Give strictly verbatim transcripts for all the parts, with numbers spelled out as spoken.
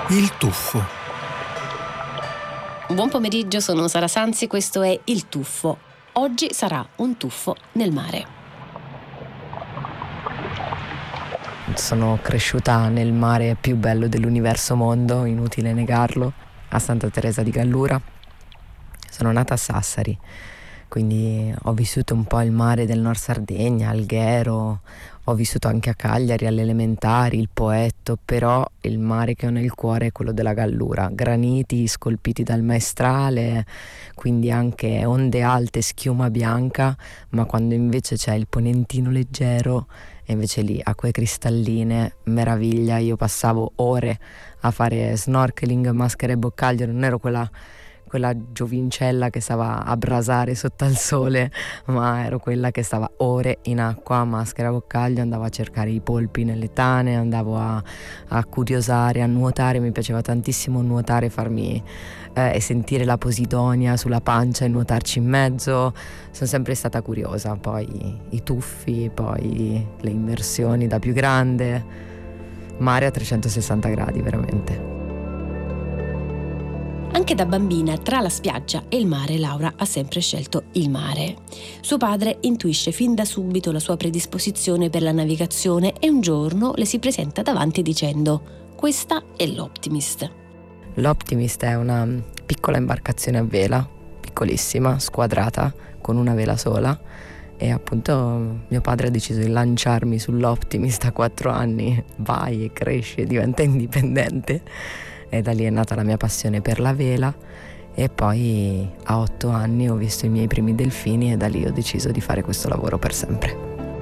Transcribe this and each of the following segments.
Il tuffo. Buon pomeriggio, sono Sara Sanzi, questo è Il Tuffo. Oggi sarà un tuffo nel mare. Sono cresciuta nel mare più bello dell'universo mondo, inutile negarlo, a Santa Teresa di Gallura. Sono nata a Sassari, quindi ho vissuto un po' il mare del Nord Sardegna, Alghero, ho vissuto anche a Cagliari, alle elementari, il Poetto, però il mare che ho nel cuore è quello della Gallura. Graniti scolpiti dal maestrale, quindi anche onde alte, schiuma bianca, ma quando invece c'è il ponentino leggero e invece lì acque cristalline, meraviglia. Io passavo ore a fare snorkeling, maschera e boccaglio, non ero quella quella giovincella che stava a brasare sotto al sole, ma ero quella che stava ore in acqua, maschera, boccaglio, andavo a cercare i polpi nelle tane, andavo a, a curiosare, a nuotare. Mi piaceva tantissimo nuotare, farmi eh, e sentire la posidonia sulla pancia e nuotarci in mezzo. Sono sempre stata curiosa. Poi i tuffi, poi le immersioni da più grande, mare a trecentosessanta gradi veramente. Anche da bambina, tra la spiaggia e il mare, Laura ha sempre scelto il mare. Suo padre intuisce fin da subito la sua predisposizione per la navigazione e un giorno le si presenta davanti dicendo: questa è l'Optimist. L'Optimist è una piccola imbarcazione a vela, piccolissima, squadrata, con una vela sola, e appunto mio padre ha deciso di lanciarmi sull'Optimist a quattro anni. Vai e cresci e diventa indipendente. E da lì è nata la mia passione per la vela, e poi a otto anni ho visto i miei primi delfini e da lì ho deciso di fare questo lavoro per sempre.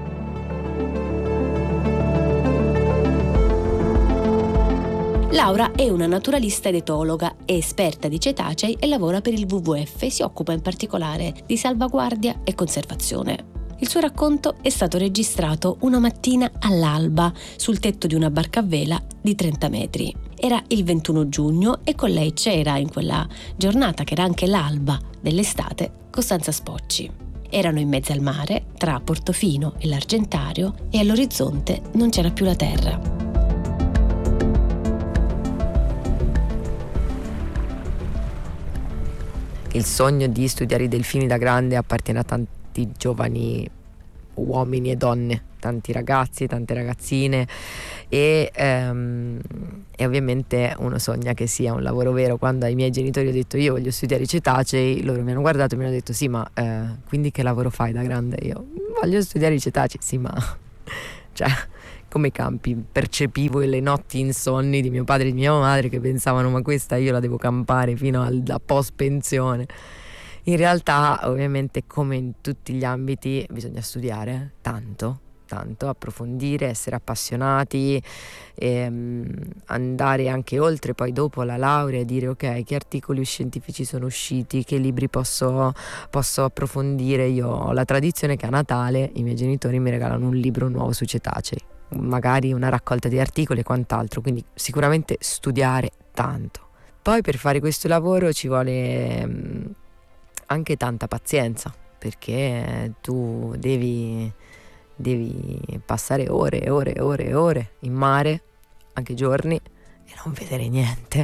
Laura è una naturalista ed etologa, è esperta di cetacei e lavora per il W W F e si occupa in particolare di salvaguardia e conservazione. Il suo racconto è stato registrato una mattina all'alba sul tetto di una barca a vela di trenta metri. Era il ventuno giugno e con lei c'era, in quella giornata che era anche l'alba dell'estate, Costanza Spocci. Erano in mezzo al mare, tra Portofino e l'Argentario, e all'orizzonte non c'era più la terra. Il sogno di studiare i delfini da grande appartiene a tanti giovani uomini e donne, tanti ragazzi, tante ragazzine, e, um, e ovviamente uno sogna che sia un lavoro vero. Quando ai miei genitori ho detto io voglio studiare i cetacei, loro mi hanno guardato e mi hanno detto sì, ma eh, quindi che lavoro fai da grande? Io voglio studiare i cetacei. Sì, ma cioè, come campi? Percepivo le notti insonni di mio padre e di mia madre che pensavano ma questa io la devo campare fino alla post pensione. In realtà ovviamente, come in tutti gli ambiti, bisogna studiare tanto, tanto, approfondire, essere appassionati, e andare anche oltre poi dopo la laurea e dire ok, che articoli scientifici sono usciti, che libri posso, posso approfondire. Io ho la tradizione che a Natale i miei genitori mi regalano un libro nuovo su cetacei, magari una raccolta di articoli e quant'altro, quindi sicuramente studiare tanto. Poi per fare questo lavoro ci vuole anche tanta pazienza, perché tu devi, devi passare ore e ore e ore e ore in mare, anche giorni, e non vedere niente.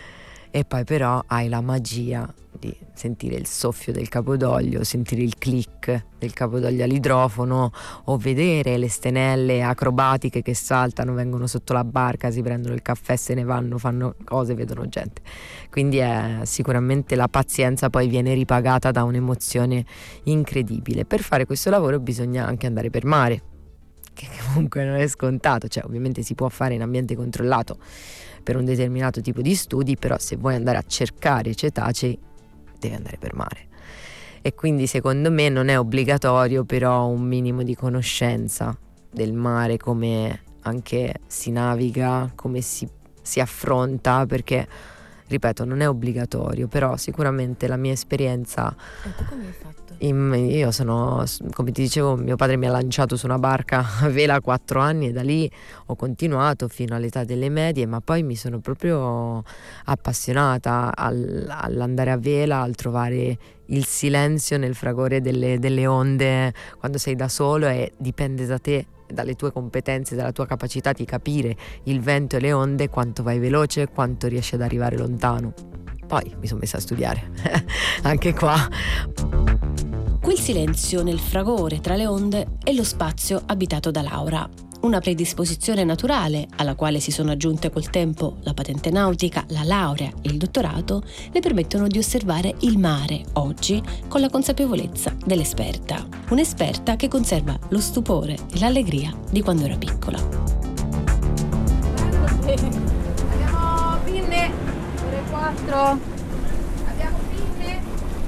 E poi però hai la magia di sentire il soffio del capodoglio, sentire il click del capodoglio all'idrofono, o vedere le stenelle acrobatiche che saltano, vengono sotto la barca, si prendono il caffè, se ne vanno, fanno cose, vedono gente. Quindi è sicuramente la pazienza poi viene ripagata da un'emozione incredibile. Per fare questo lavoro bisogna anche andare per mare, che comunque non è scontato, cioè ovviamente si può fare in ambiente controllato per un determinato tipo di studi, però se vuoi andare a cercare i cetacei devi andare per mare. E quindi secondo me non è obbligatorio, però un minimo di conoscenza del mare, come anche si naviga, come si, si affronta, perché ripeto non è obbligatorio, però sicuramente la mia esperienza. E tu come hai fatto? In, io sono, come ti dicevo, mio padre mi ha lanciato su una barca a vela a quattro anni e da lì ho continuato fino all'età delle medie, ma poi mi sono proprio appassionata al, all'andare a vela, al trovare il silenzio nel fragore delle, delle onde quando sei da solo, e dipende da te, dalle tue competenze, dalla tua capacità di capire il vento e le onde, quanto vai veloce, quanto riesci ad arrivare lontano. Poi mi sono messa a studiare anche qua. Quel silenzio nel fragore tra le onde è lo spazio abitato da Laura, una predisposizione naturale alla quale si sono aggiunte col tempo la patente nautica, la laurea e il dottorato, le permettono di osservare il mare oggi con la consapevolezza dell'esperta. Un'esperta che conserva lo stupore e l'allegria di quando era piccola. Abbiamo pinne, ore quattro. Abbiamo pinne.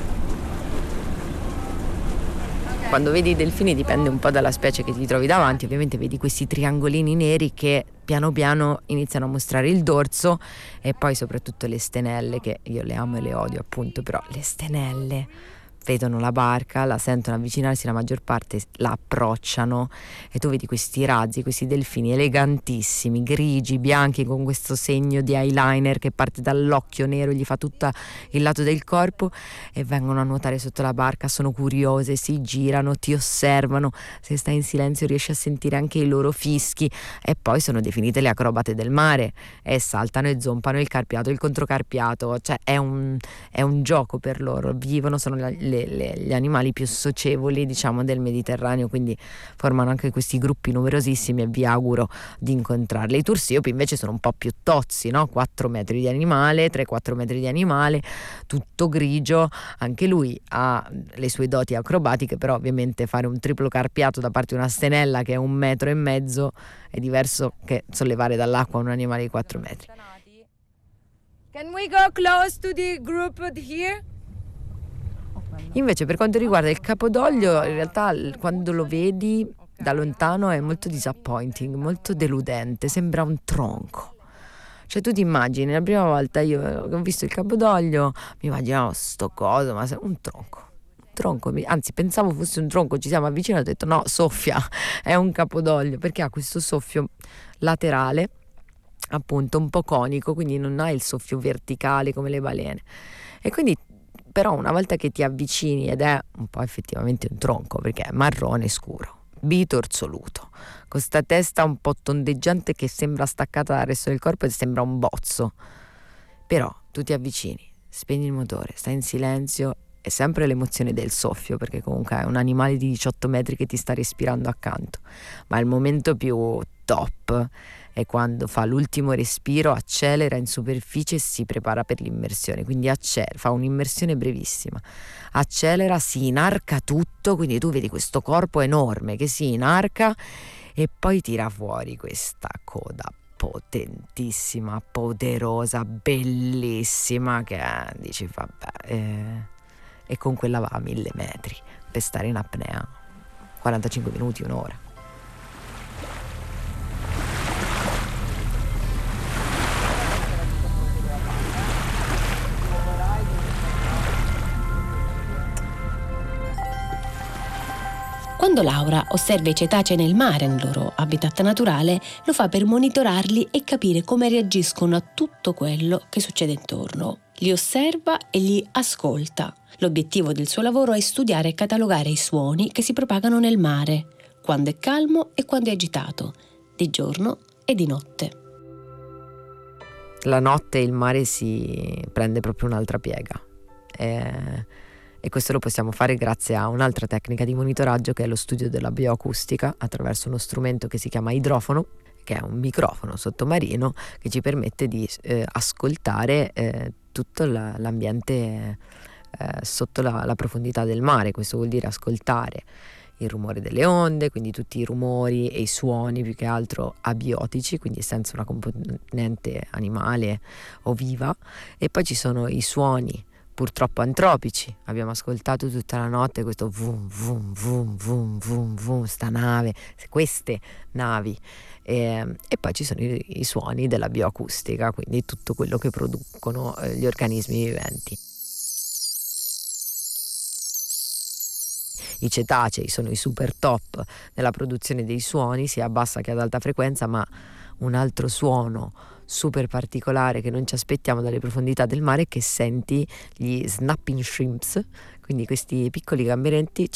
Quando vedi i delfini dipende un po' dalla specie che ti trovi davanti, ovviamente vedi questi triangolini neri che piano piano iniziano a mostrare il dorso, e poi soprattutto le stenelle, che io le amo e le odio appunto, però le stenelle vedono la barca, la sentono avvicinarsi, la maggior parte la approcciano e tu vedi questi razzi, questi delfini elegantissimi, grigi, bianchi, con questo segno di eyeliner che parte dall'occhio nero, gli fa tutto il lato del corpo, e vengono a nuotare sotto la barca, sono curiose, si girano, ti osservano, se stai in silenzio riesci a sentire anche i loro fischi, e poi sono definite le acrobate del mare, e saltano e zompano il carpiato, il controcarpiato, cioè è un, è un gioco per loro, vivono, sono le Le, le, gli animali più socievoli, diciamo, del Mediterraneo, quindi formano anche questi gruppi numerosissimi, e vi auguro di incontrarli. I tursiopi invece sono un po' più tozzi, no? quattro metri di animale, tre quattro metri di animale, tutto grigio, anche lui ha le sue doti acrobatiche, però ovviamente fare un triplo carpiato da parte di una stenella che è un metro e mezzo è diverso che sollevare dall'acqua un animale di quattro metri. Can we go close to the group here? Invece per quanto riguarda il capodoglio, in realtà quando lo vedi da lontano è molto disappointing, molto deludente, sembra un tronco. Cioè tu ti immagini, la prima volta io ho visto il capodoglio, mi immaginavo sto coso, ma un tronco. Un tronco, anzi pensavo fosse un tronco, ci siamo avvicinati e ho detto no, soffia, è un capodoglio, perché ha questo soffio laterale, appunto un po' conico, quindi non ha il soffio verticale come le balene. E quindi però una volta che ti avvicini, ed è un po' effettivamente un tronco perché è marrone scuro, bitorzoluto, con sta testa un po' tondeggiante che sembra staccata dal resto del corpo e sembra un bozzo, però tu ti avvicini, spegni il motore, stai in silenzio, è sempre l'emozione del soffio perché comunque è un animale di diciotto metri che ti sta respirando accanto, ma il momento più top è quando fa l'ultimo respiro, accelera in superficie e si prepara per l'immersione, quindi accelera, fa un'immersione brevissima, accelera, si inarca tutto, quindi tu vedi questo corpo enorme che si inarca e poi tira fuori questa coda potentissima, poderosa, bellissima, che eh, dici vabbè, eh, e con quella va a mille metri per stare in apnea quarantacinque minuti, un'ora. Quando Laura osserva i cetacei nel mare, nel loro habitat naturale, lo fa per monitorarli e capire come reagiscono a tutto quello che succede intorno. Li osserva e li ascolta. L'obiettivo del suo lavoro è studiare e catalogare i suoni che si propagano nel mare, quando è calmo e quando è agitato, di giorno e di notte. La notte il mare si prende proprio un'altra piega. E... E questo lo possiamo fare grazie a un'altra tecnica di monitoraggio che è lo studio della bioacustica attraverso uno strumento che si chiama idrofono, che è un microfono sottomarino che ci permette di eh, ascoltare eh, tutto la, l'ambiente eh, sotto la, la profondità del mare. Questo vuol dire ascoltare il rumore delle onde, quindi tutti i rumori e i suoni più che altro abiotici, quindi senza una componente animale o viva, e poi ci sono i suoni purtroppo antropici. Abbiamo ascoltato tutta la notte questo vum vum vum vum vum vum, sta nave, queste navi, e, e poi ci sono i, i suoni della bioacustica, quindi tutto quello che producono eh, gli organismi viventi. I cetacei sono i super top nella produzione dei suoni sia a bassa che ad alta frequenza, ma un altro suono super particolare che non ci aspettiamo dalle profondità del mare, che senti gli snapping shrimps, quindi questi piccoli gamberetti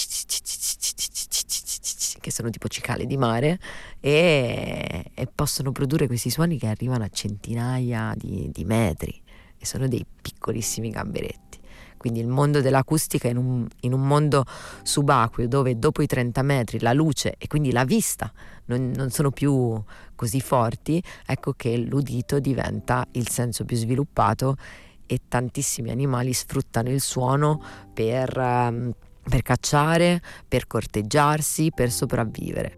che sono tipo cicale di mare e, e possono produrre questi suoni che arrivano a centinaia di, di metri e sono dei piccolissimi gamberetti. Quindi il mondo dell'acustica in un, in un mondo subacqueo dove dopo i trenta metri la luce e quindi la vista non, non sono più così forti, ecco che l'udito diventa il senso più sviluppato e tantissimi animali sfruttano il suono per, um, per cacciare, per corteggiarsi, per sopravvivere.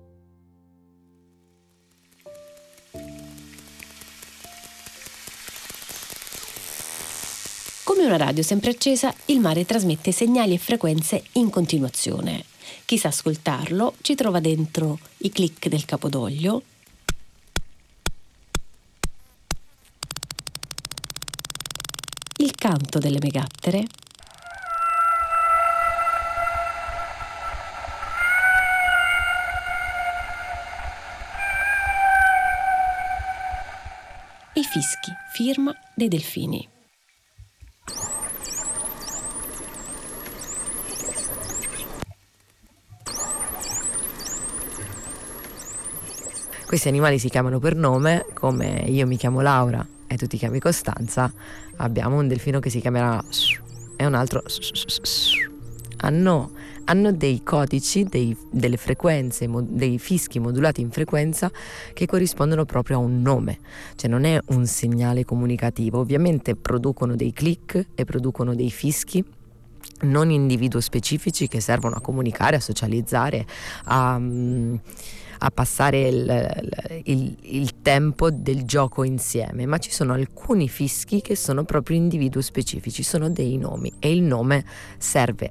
Come una radio sempre accesa, il mare trasmette segnali e frequenze in continuazione. Chi sa ascoltarlo ci trova dentro i click del capodoglio, il canto delle megattere, e i fischi, firma dei delfini. Questi animali si chiamano per nome, come io mi chiamo Laura e tu ti chiami Costanza, abbiamo un delfino che si chiamerà e un altro hanno, hanno dei codici, dei, delle frequenze, dei fischi modulati in frequenza che corrispondono proprio a un nome, cioè non è un segnale comunicativo. Ovviamente producono dei click e producono dei fischi non individuo specifici che servono a comunicare, a socializzare, a, a passare il, il, il tempo del gioco insieme, ma ci sono alcuni fischi che sono proprio individuo specifici, sono dei nomi e il nome serve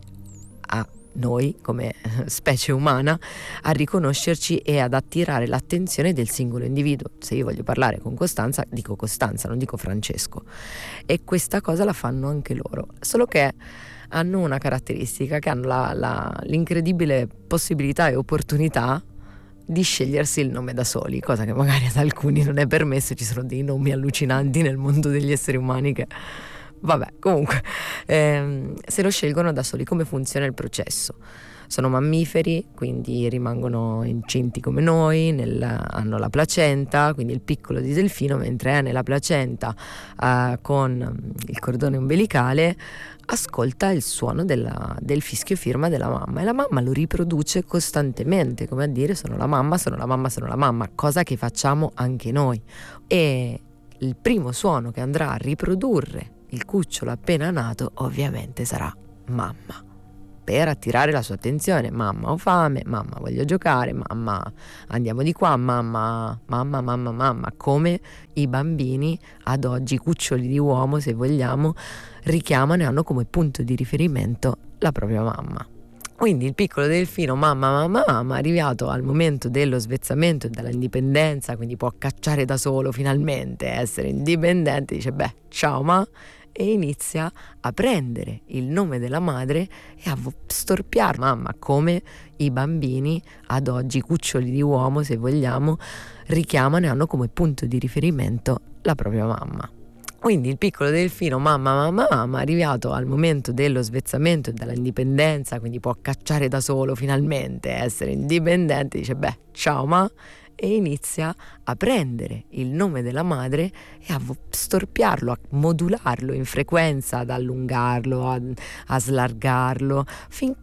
a noi come specie umana a riconoscerci e ad attirare l'attenzione del singolo individuo. Se io voglio parlare con Costanza dico Costanza, non dico Francesco, e questa cosa la fanno anche loro, solo che hanno una caratteristica, che hanno la, la, l'incredibile possibilità e opportunità di scegliersi il nome da soli, cosa che magari ad alcuni non è permesso. Ci sono dei nomi allucinanti nel mondo degli esseri umani che, vabbè, comunque ehm, se lo scelgono da soli. Come funziona il processo? Sono mammiferi, quindi rimangono incinti come noi, nel, hanno la placenta, quindi il piccolo di delfino, mentre è nella placenta eh, con il cordone ombelicale, ascolta il suono della, del fischio firma della mamma, e la mamma lo riproduce costantemente, come a dire sono la mamma, sono la mamma, sono la mamma, cosa che facciamo anche noi. E il primo suono che andrà a riprodurre il cucciolo appena nato ovviamente sarà mamma, per attirare la sua attenzione. Mamma, ho fame, mamma, voglio giocare, mamma, andiamo di qua, mamma, mamma, mamma, mamma, come i bambini ad oggi, cuccioli di uomo se vogliamo, richiamano e hanno come punto di riferimento la propria mamma. Quindi il piccolo delfino, mamma, mamma, mamma, arrivato al momento dello svezzamento e dell'indipendenza, quindi può cacciare da solo finalmente, essere indipendente, dice beh, ciao ma, e inizia a prendere il nome della madre e a storpiare mamma, come i bambini ad oggi, cuccioli di uomo se vogliamo, richiamano e hanno come punto di riferimento la propria mamma. Quindi il piccolo delfino, mamma, mamma, mamma, arrivato al momento dello svezzamento e dell'indipendenza, quindi può cacciare da solo finalmente, essere indipendente, dice beh, ciao ma, e inizia a prendere il nome della madre e a storpiarlo, a modularlo in frequenza, ad allungarlo, a, a slargarlo, finché